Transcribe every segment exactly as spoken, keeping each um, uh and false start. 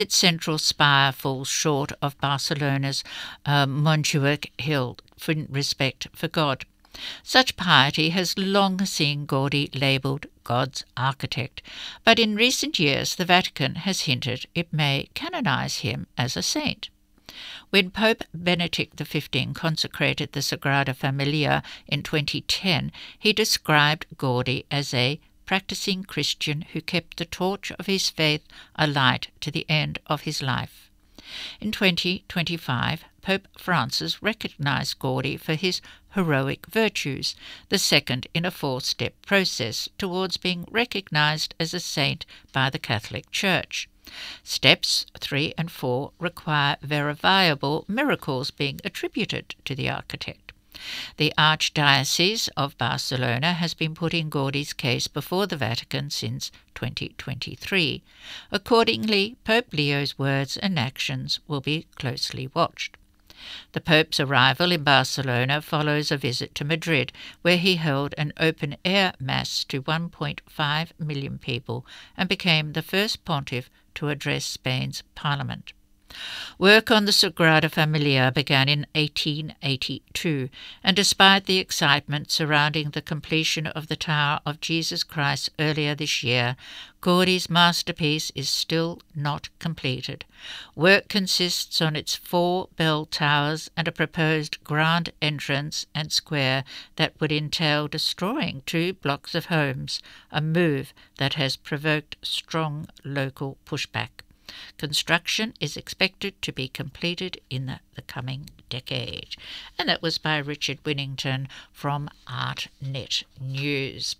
its central spire falls short of Barcelona's uh, Montjuic Hill in respect for God. Such piety has long seen Gaudí labelled God's architect, but in recent years the Vatican has hinted it may canonise him as a saint. When Pope Benedict the fifteenth consecrated the Sagrada Familia in twenty ten, he described Gaudí as a practicing Christian who kept the torch of his faith alight to the end of his life. In twenty twenty-five, Pope Francis recognised Gaudí for his heroic virtues, the second in a four-step process towards being recognised as a saint by the Catholic Church. Steps three and four require verifiable miracles being attributed to the architect. The Archdiocese of Barcelona has been putting Gaudí's case before the Vatican since twenty twenty-three. Accordingly, Pope Leo's words and actions will be closely watched. The Pope's arrival in Barcelona follows a visit to Madrid, where he held an open-air mass to one point five million people and became the first pontiff to address Spain's parliament. Work on the Sagrada Familia began in eighteen eighty-two, and despite the excitement surrounding the completion of the Tower of Jesus Christ earlier this year, Gaudí's masterpiece is still not completed. Work consists on its four bell towers and a proposed grand entrance and square that would entail destroying two blocks of homes, a move that has provoked strong local pushback. Construction is expected to be completed in the, the coming decade. And that was by Richard Winnington from ArtNet News.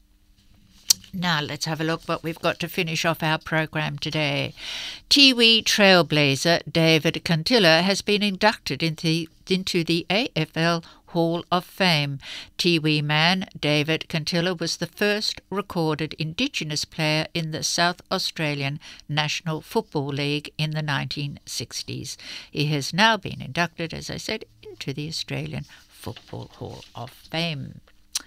Now let's have a look what we've got to finish off our program today. Tiwi trailblazer David Cantilla has been inducted into the, into the A F L Hall of Fame. Tiwi man David Cantilla was the first recorded Indigenous player in the South Australian National Football League in the nineteen sixties. He has now been inducted, as I said, into the Australian Football Hall of Fame.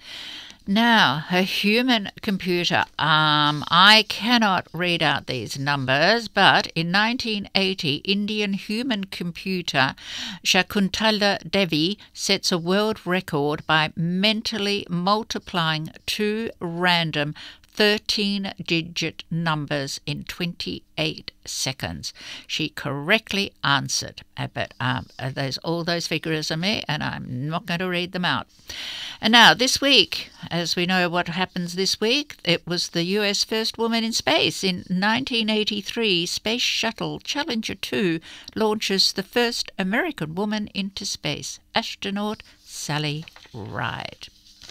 Now, a human computer. Um, I cannot read out these numbers, but in nineteen eighty, Indian human computer Shakuntala Devi sets a world record by mentally multiplying two random thirteen-digit numbers in twenty-eight seconds. She correctly answered, but um, those, all those figures are me, and I'm not going to read them out. And now, this week, as we know what happens this week, it was the U S first woman in space. In nineteen eighty-three, Space Shuttle Challenger two launches the first American woman into space, astronaut Sally Ride.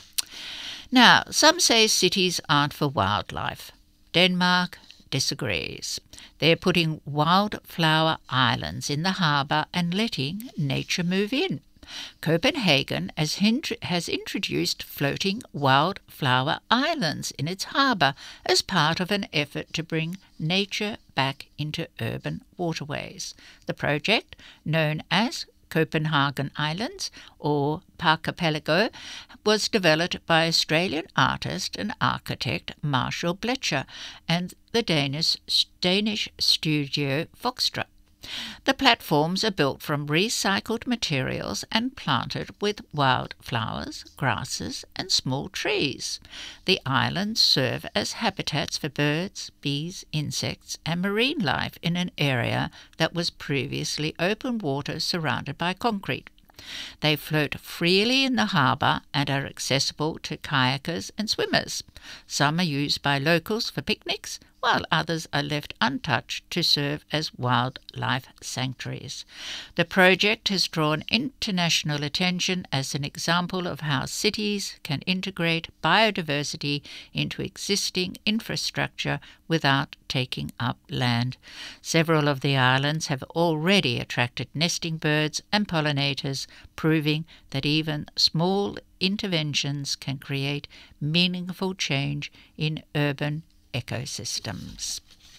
Now, some say cities aren't for wildlife. Denmark disagrees. They're putting wildflower islands in the harbour and letting nature move in. Copenhagen has, has introduced floating wildflower islands in its harbour as part of an effort to bring nature back into urban waterways. The project, known as Copenhagen Islands, or Parkapelago, was developed by Australian artist and architect Marshall Blecher and the Danish, Danish studio Foxtra. The platforms are built from recycled materials and planted with wildflowers, grasses and small trees. The islands serve as habitats for birds, bees, insects and marine life in an area that was previously open water surrounded by concrete. They float freely in the harbour and are accessible to kayakers and swimmers. Some are used by locals for picnics, while others are left untouched to serve as wildlife sanctuaries. The project has drawn international attention as an example of how cities can integrate biodiversity into existing infrastructure without taking up land. Several of the islands have already attracted nesting birds and pollinators, proving that even small interventions can create meaningful change in urban ecosystems.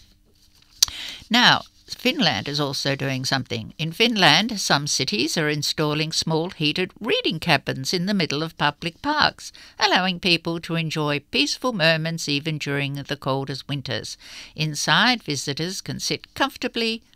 Now, Finland is also doing something. In Finland, some cities are installing small heated reading cabins in the middle of public parks, allowing people to enjoy peaceful moments even during the coldest winters. Inside, visitors can sit comfortably